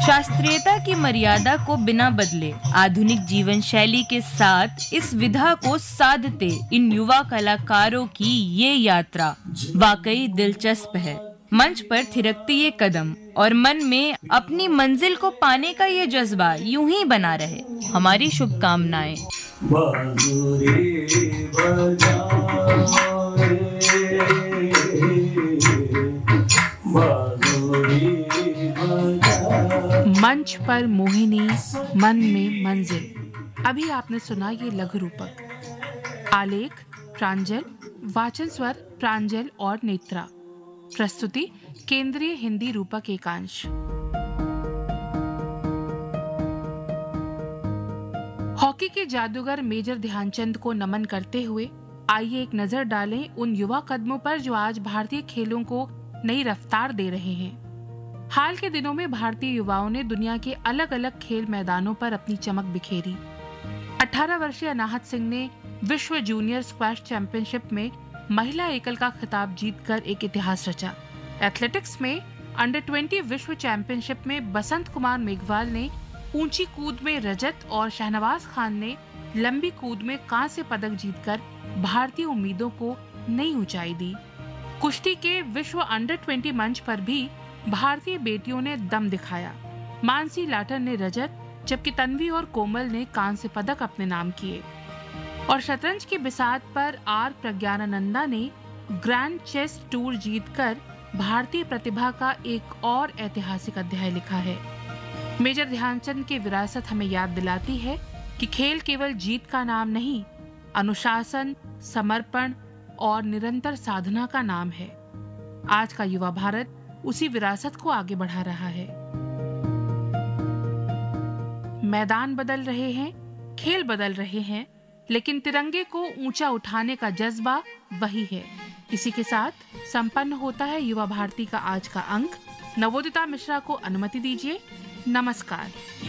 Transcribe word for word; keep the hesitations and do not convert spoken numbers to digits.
शास्त्रीयता की मर्यादा को बिना बदले आधुनिक जीवन शैली के साथ इस विधा को साधते इन युवा कलाकारों की ये यात्रा वाकई दिलचस्प है। मंच पर थिरकती ये कदम और मन में अपनी मंजिल को पाने का ये जज्बा यूं ही बना रहे, हमारी शुभकामनाएं। मंच पर मोहिनी, मन में मंजिल। अभी आपने सुना ये लघु रूपक। आलेख प्रांजल, वाचन स्वर प्रांजल और नेत्रा। प्रस्तुति केंद्रीय हिंदी रूपक एकांश। हॉकी के जादूगर मेजर ध्यानचंद को नमन करते हुए आइए एक नजर डालें उन युवा कदमों पर जो आज भारतीय खेलों को नई रफ्तार दे रहे हैं। हाल के दिनों में भारतीय युवाओं ने दुनिया के अलग अलग खेल मैदानों पर अपनी चमक बिखेरी। अठारह वर्षीय अनाहत सिंह ने विश्व जूनियर स्क्वैश चैंपियनशिप में महिला एकल का खिताब जीतकर एक इतिहास रचा। एथलेटिक्स में अंडर बीस विश्व चैंपियनशिप में बसंत कुमार मेघवाल ने ऊंची कूद में रजत और शहनवाज खान ने लंबी कूद में कांस्य पदक जीतकर भारतीय उम्मीदों को नई ऊंचाई दी। कुश्ती के विश्व अंडर बीस मंच पर भी भारतीय बेटियों ने दम दिखाया। मानसी लाटर ने रजत, जबकि तन्वी और कोमल ने कांस्य पदक अपने नाम किए। और शतरंज की बिसात पर आर प्रज्ञानानंदा ने ग्रैंड चेस टूर जीतकर भारतीय प्रतिभा का एक और ऐतिहासिक अध्याय लिखा है। मेजर ध्यानचंद की विरासत हमें याद दिलाती है कि खेल केवल जीत का नाम नहीं, अनुशासन, समर्पण और निरंतर साधना का नाम है। आज का युवा भारत उसी विरासत को आगे बढ़ा रहा है। मैदान बदल रहे हैं, खेल बदल रहे हैं, लेकिन तिरंगे को ऊंचा उठाने का जज्बा वही है। इसी के साथ संपन्न होता है युवा भारती का आज का अंक। नवोदिता मिश्रा को अनुमति दीजिए। नमस्कार।